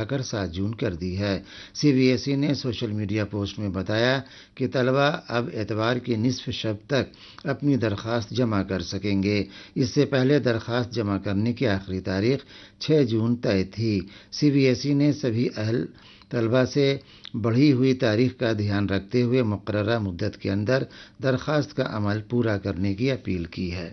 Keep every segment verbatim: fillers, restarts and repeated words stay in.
بڑھا کر سات جون کر دی ہے۔ سی بی ایس ای نے سوشل میڈیا پوسٹ میں بتایا کہ طلبہ اب اتوار کی نصف شب تک اپنی درخواست جمع کر سکیں گے۔ اس سے پہلے درخواست جمع کرنے کی آخری تاریخ چھ جون طے تھی۔ سی بی ایس ای نے سبھی اہل طلبہ سے بڑھی ہوئی تاریخ کا دھیان رکھتے ہوئے مقررہ مدت کے اندر درخواست کا عمل پورا کرنے کی اپیل کی ہے۔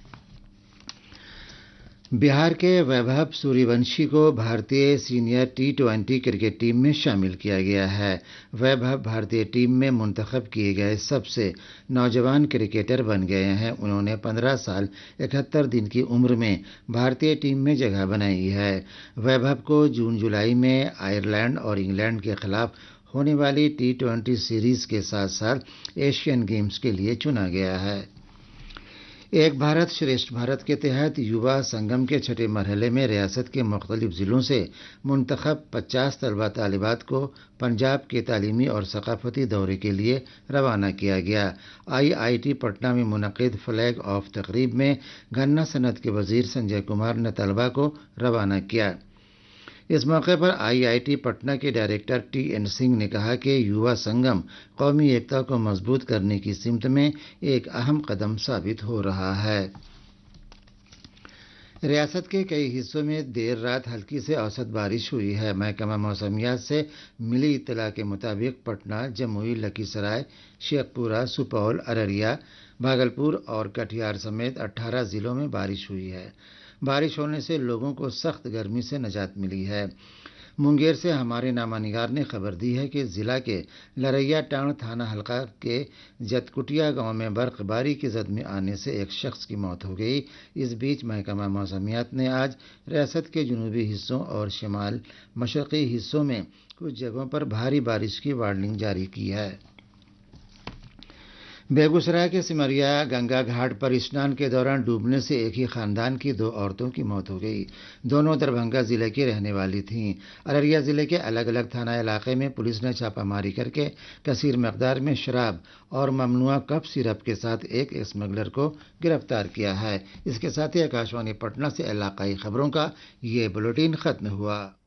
بہار کے ویبھو سوریہ ونشی کو بھارتی senior T twenty cricket team میں شامل کیا گیا ہے۔ ویبھو بھارتی ٹیم میں منتخب کیے گئے سب سے نوجوان کرکٹر بن گئے ہیں۔ انہوں نے پندرہ سال اکہتر دن کی عمر میں بھارتی ٹیم میں جگہ بنائی ہے۔ ویبھو کو جون جولائی میں آئرلینڈ اور انگلینڈ کے خلاف ہونے والی ٹی ٹوئنٹی سیریز کے ساتھ ساتھ ایشین گیمز کے لیے چنا گیا ہے۔ ایک بھارت شریشٹھ بھارت کے تحت یووا سنگم کے چھٹے مرحلے میں ریاست کے مختلف ضلعوں سے منتخب پچاس طلبہ طالبات کو پنجاب کے تعلیمی اور ثقافتی دورے کے لیے روانہ کیا گیا۔ آئی آئی ٹی پٹنہ میں منعقد فلیگ آف تقریب میں گنا صنعت کے وزیر سنجے کمار نے طلبہ کو روانہ کیا۔ اس موقع پر آئی آئی ٹی پٹنہ کے ڈائریکٹر ٹی این سنگھ نے کہا کہ یووا سنگم قومی ایکتا کو مضبوط کرنے کی سمت میں ایک اہم قدم ثابت ہو رہا ہے۔ ریاست کے کئی حصوں میں دیر رات ہلکی سے اوسط بارش ہوئی ہے۔ محکمہ موسمیات سے ملی اطلاع کے مطابق پٹنہ، جموئی، لکھی سرائے، شیخ پورہ، سپول، ارریہ، بھاگلپور اور کٹیہار سمیت اٹھارہ ضلعوں میں بارش ہوئی ہے۔ بارش ہونے سے لوگوں کو سخت گرمی سے نجات ملی ہے۔ منگیر سے ہمارے نامہ نگار نے خبر دی ہے کہ ضلع کے لریا ٹانڑ تھانہ حلقہ کے جتکٹیا گاؤں میں برق باری کی زد میں آنے سے ایک شخص کی موت ہو گئی۔ اس بیچ محکمہ موسمیات نے آج ریاست کے جنوبی حصوں اور شمال مشرقی حصوں میں کچھ جگہوں پر بھاری بارش کی وارننگ جاری کی ہے۔ بیگوسرائے کے سمریا گنگا گھاٹ پر اسنان کے دوران ڈوبنے سے ایک ہی خاندان کی دو عورتوں کی موت ہو گئی۔ دونوں دربھنگہ ضلع کی رہنے والی تھیں۔ ارریہ ضلع کے الگ الگ تھانہ علاقے میں پولیس نے چھاپہ ماری کر کے کثیر مقدار میں شراب اور ممنوعہ کف سیرپ کے ساتھ ایک اسمگلر کو گرفتار کیا ہے۔ اس کے ساتھ ہی آکاشوانی پٹنہ سے علاقائی خبروں کا یہ بلیٹن ختم ہوا۔